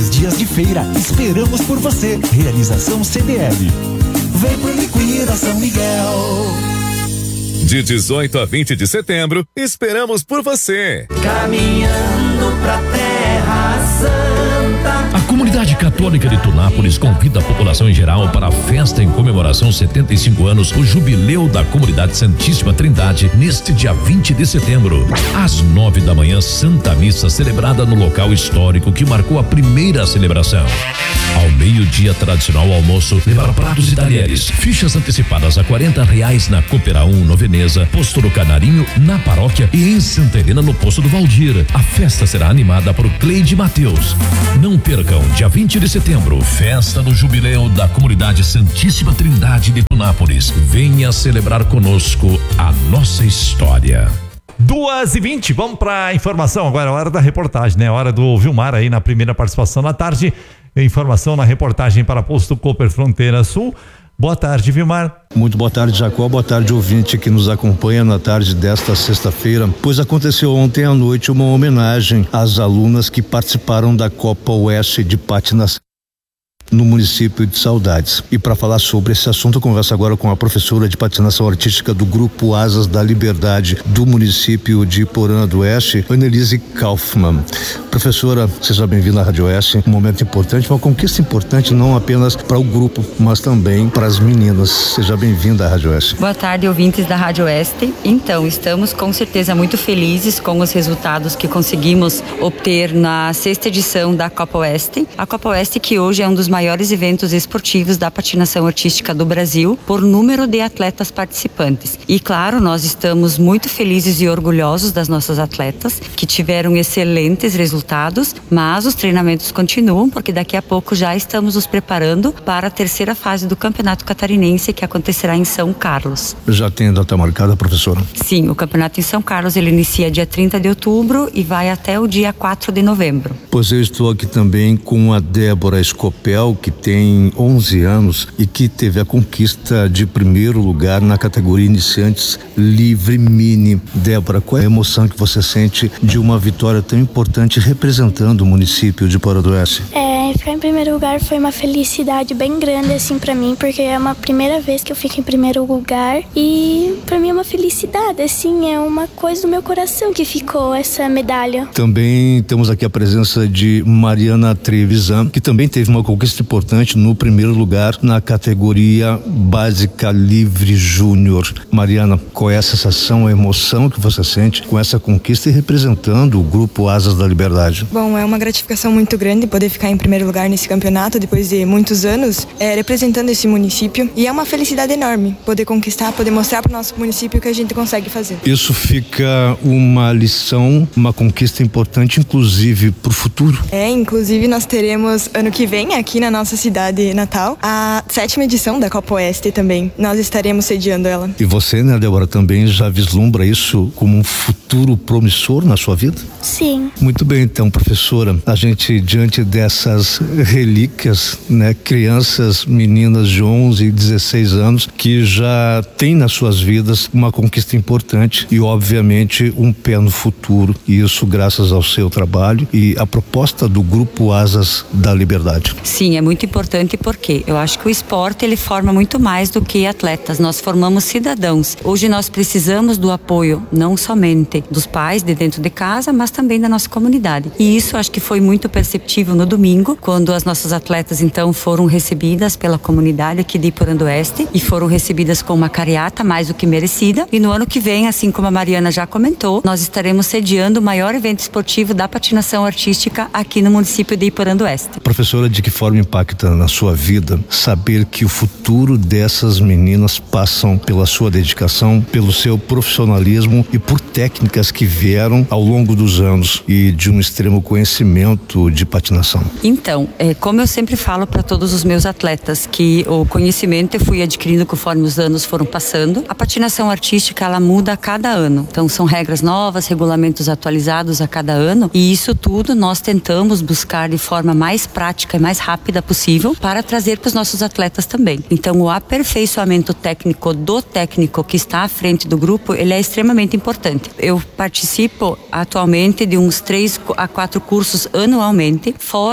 2 dias de feira. Esperamos por você. Realização CDL. Vem pro Liquida São Miguel. De 18 a 20 de setembro, esperamos por você. Caminhando pra Terra Santa. A comunidade católica de Tunápolis convida a população em geral para a festa em comemoração aos 75 anos, o jubileu da comunidade Santíssima Trindade, neste dia 20 de setembro. Às 9 da manhã, Santa Missa celebrada no local histórico que marcou a primeira celebração. Ao meio-dia, tradicional almoço, levar pratos e talheres. Fichas antecipadas a R$40 na Coopera 1, no Veneza, Posto do Canarinho, na paróquia e em Santa Helena, no Posto do Valdir. A festa será animada por Cleide Mateus. Não percam, dia 20 de setembro, festa do jubileu da comunidade Santíssima Trindade de Tunápolis. Venha celebrar conosco a nossa história. 2h20, vamos pra informação agora, hora da reportagem, né? Hora do Vilmar aí na primeira participação da tarde. Informação na reportagem para Posto Cooper Fronteira Sul. Boa tarde, Vilmar. Muito boa tarde, Jacó. Boa tarde, ouvinte que nos acompanha na tarde desta sexta-feira, pois aconteceu ontem à noite uma homenagem às alunas que participaram da Copa Oeste de Patinação no município de Saudades. E para falar sobre esse assunto, eu converso agora com a professora de patinação artística do Grupo Asas da Liberdade do município de Iporã do Oeste, Annelise Kaufmann. Professora, seja bem-vinda à Rádio Oeste. Um momento importante, uma conquista importante não apenas para o grupo, mas também para as meninas. Seja bem-vinda à Rádio Oeste. Boa tarde, ouvintes da Rádio Oeste. Então, estamos com certeza muito felizes com os resultados que conseguimos obter na 6ª edição da Copa Oeste. A Copa Oeste, que hoje é um dos maiores eventos esportivos da patinação artística do Brasil por número de atletas participantes. E claro, nós estamos muito felizes e orgulhosos das nossas atletas que tiveram excelentes resultados, mas os treinamentos continuam porque daqui a pouco já estamos nos preparando para a 3ª fase do Campeonato Catarinense que acontecerá em São Carlos. Já tem data marcada, professora? Sim, o campeonato em São Carlos ele inicia dia 30 de outubro e vai até o dia 4 de novembro. Pois eu estou aqui também com a Débora Escopel, que tem 11 anos e que teve a conquista de primeiro lugar na categoria Iniciantes Livre Mini. Débora, qual é a emoção que você sente de uma vitória tão importante representando o município de Iporã do Oeste? Ficar em primeiro lugar foi uma felicidade bem grande assim para mim, porque é uma primeira vez que eu fico em primeiro lugar e para mim é uma felicidade, assim, é uma coisa do meu coração que ficou essa medalha. Também temos aqui a presença de Mariana Trevisan, que também teve uma conquista importante no primeiro lugar na categoria Básica Livre Júnior. Mariana, qual é a sensação, a emoção que você sente com essa conquista e representando o Grupo Asas da Liberdade? Bom, é uma gratificação muito grande poder ficar em primeiro lugar nesse campeonato depois de muitos anos representando esse município, e é uma felicidade enorme poder conquistar, poder mostrar para o nosso município o que a gente consegue fazer. Isso fica uma lição, uma conquista importante inclusive para o futuro. Inclusive nós teremos ano que vem aqui na nossa cidade natal a 7ª edição da Copa Oeste também. Nós estaremos sediando ela. E você, né, Débora, também já vislumbra isso como um futuro promissor na sua vida? Sim. Muito bem, então, professora, a gente diante dessas relíquias, né, crianças, meninas de 11 e 16 anos que já têm nas suas vidas uma conquista importante e obviamente um pé no futuro, e isso graças ao seu trabalho e a proposta do Grupo Asas da Liberdade. Sim, é muito importante porque eu acho que o esporte ele forma muito mais do que atletas, nós formamos cidadãos. Hoje nós precisamos do apoio não somente dos pais de dentro de casa, mas também da nossa comunidade, e isso acho que foi muito perceptível no domingo, quando as nossas atletas então foram recebidas pela comunidade aqui de Iporã do Oeste e foram recebidas com uma cariata mais do que merecida. E no ano que vem, assim como a Mariana já comentou, nós estaremos sediando o maior evento esportivo da patinação artística aqui no município de Iporã do Oeste. Professora, de que forma impacta na sua vida saber que o futuro dessas meninas passam pela sua dedicação, pelo seu profissionalismo e por técnicas que vieram ao longo dos anos e de um extremo conhecimento de patinação? Então, como eu sempre falo para todos os meus atletas, que o conhecimento eu fui adquirindo conforme os anos foram passando. A patinação artística, ela muda a cada ano. Então, são regras novas, regulamentos atualizados a cada ano, e isso tudo nós tentamos buscar de forma mais prática e mais rápida possível para trazer para os nossos atletas também. Então, o aperfeiçoamento técnico do técnico que está à frente do grupo, ele é extremamente importante. Eu participo atualmente de uns 3 a 4 cursos anualmente, fora as mentorias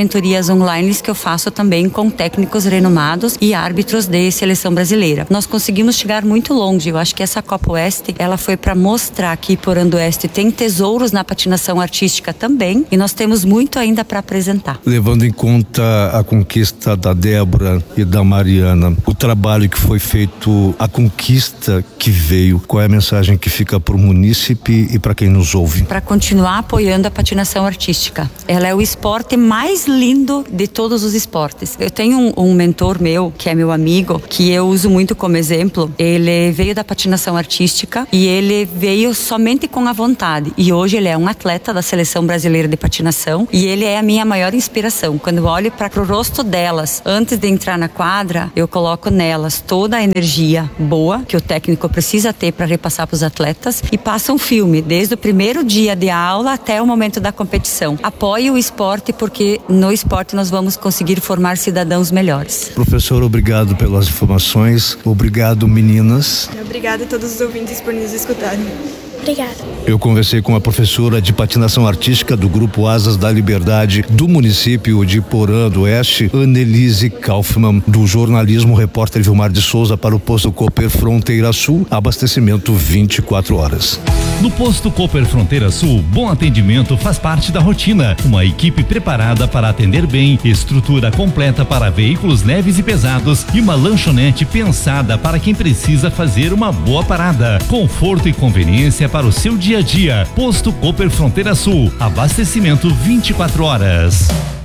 mentorias online que eu faço também com técnicos renomados e árbitros de seleção brasileira. Nós conseguimos chegar muito longe. Eu acho que essa Copa Oeste, ela foi para mostrar que Iporã do Oeste tem tesouros na patinação artística também, e nós temos muito ainda para apresentar. Levando em conta a conquista da Débora e da Mariana, o trabalho que foi feito, a conquista que veio, qual é a mensagem que fica para o munícipe e para quem nos ouve? Para continuar apoiando a patinação artística. Ela é o esporte mais lindo de todos os esportes. Eu tenho um mentor meu, que é meu amigo, que eu uso muito como exemplo. Ele veio da patinação artística e ele veio somente com a vontade. E hoje ele é um atleta da seleção brasileira de patinação e ele é a minha maior inspiração. Quando eu olho para o rosto delas, antes de entrar na quadra, eu coloco nelas toda a energia boa que o técnico precisa ter para repassar para os atletas e passa um filme, desde o primeiro dia de aula até o momento da competição. Apoie o esporte, porque no esporte nós vamos conseguir formar cidadãos melhores. Professor, obrigado pelas informações. Obrigado, meninas. Obrigada a todos os ouvintes por nos escutarem. Obrigada. Eu conversei com a professora de patinação artística do Grupo Asas da Liberdade do município de Iporã do Oeste, Annelise Kaufmann, do jornalismo repórter Vilmar de Souza para o Posto Cooper Fronteira Sul, abastecimento 24 horas. No Posto Cooper Fronteira Sul, bom atendimento faz parte da rotina. Uma equipe preparada para atender bem, estrutura completa para veículos leves e pesados e uma lanchonete pensada para quem precisa fazer uma boa parada. Conforto e conveniência para o seu dia a dia. Posto Cooper Fronteira Sul, abastecimento 24 horas.